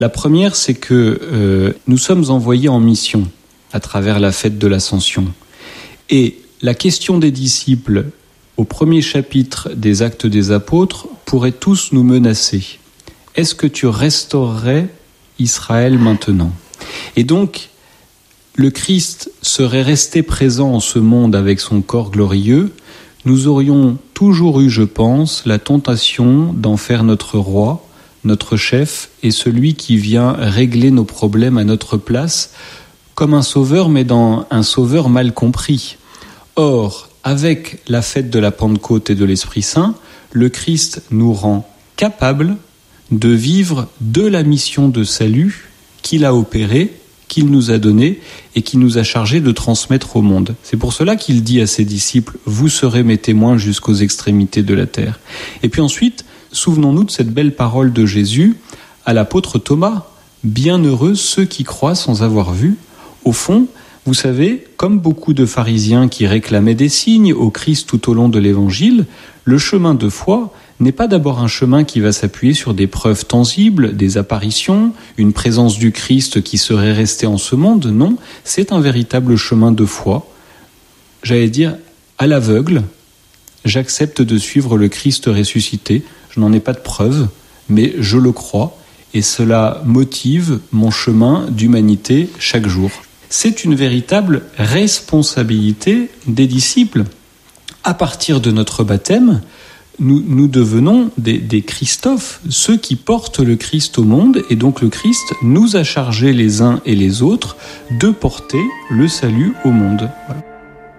La première, c'est que nous sommes envoyés en mission à travers la fête de l'Ascension. Et la question des disciples, au premier chapitre des Actes des Apôtres, pourrait tous nous menacer. Est-ce que tu restaurerais Israël maintenant ? Et donc, le Christ serait resté présent en ce monde avec son corps glorieux, nous aurions toujours eu, je pense, la tentation d'en faire notre roi, notre chef et celui qui vient régler nos problèmes à notre place, comme un sauveur, mais dans un sauveur mal compris. Or, avec la fête de la Pentecôte et de l'Esprit Saint, le Christ nous rend capables de vivre de la mission de salut qu'il a opérée, qu'il nous a donnée et qu'il nous a chargé de transmettre au monde. C'est pour cela qu'il dit à ses disciples « Vous serez mes témoins jusqu'aux extrémités de la terre ». Et puis ensuite, souvenons-nous de cette belle parole de Jésus à l'apôtre Thomas « Bienheureux ceux qui croient sans avoir vu ». Au fond, vous savez, comme beaucoup de pharisiens qui réclamaient des signes au Christ tout au long de l'Évangile, le chemin de foi n'est pas d'abord un chemin qui va s'appuyer sur des preuves tangibles, des apparitions, une présence du Christ qui serait restée en ce monde. Non, c'est un véritable chemin de foi. J'allais dire, à l'aveugle, j'accepte de suivre le Christ ressuscité. Je n'en ai pas de preuves, mais je le crois et cela motive mon chemin d'humanité chaque jour. C'est une véritable responsabilité des disciples. À partir de notre baptême, nous devenons des Christophes, ceux qui portent le Christ au monde, et donc le Christ nous a chargés les uns et les autres de porter le salut au monde. Voilà.